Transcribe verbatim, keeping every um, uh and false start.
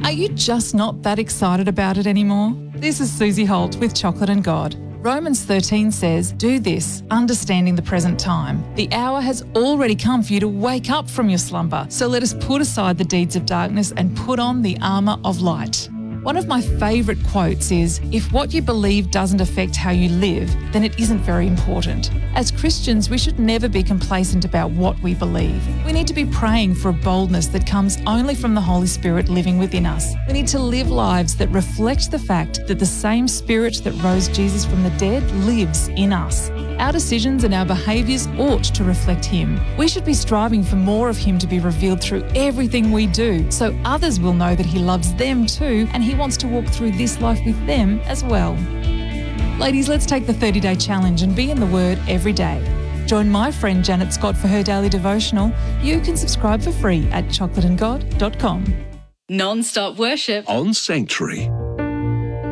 Are you just not that excited about it anymore? This is Susie Holt with Chocolate and God. Romans thirteen says, "Do this, understanding the present time. The hour has already come for you to wake up from your slumber. So let us put aside the deeds of darkness and put on the armour of light." One of my favourite quotes is, "If what you believe doesn't affect how you live, then it isn't very important." As Christians, we should never be complacent about what we believe. We need to be praying for a boldness that comes only from the Holy Spirit living within us. We need to live lives that reflect the fact that the same Spirit that rose Jesus from the dead lives in us. Our decisions and our behaviours ought to reflect Him. We should be striving for more of Him to be revealed through everything we do, so others will know that He loves them too, and He wants to walk through this life with them as well. Ladies, let's take the thirty-day challenge and be in the Word every day. Join my friend Janet Scott for her daily devotional. You can subscribe for free at chocolate and god dot com. Non-stop worship on Sanctuary.